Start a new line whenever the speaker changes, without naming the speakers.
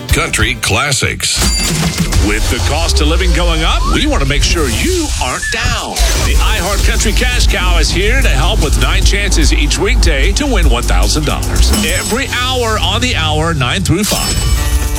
Country Classics.
With the cost of living going up, we want to make sure you aren't down. The iHeart Country Cash Cow is here to help with 9 chances each weekday to win $1,000. Every hour on the hour, 9 through 5.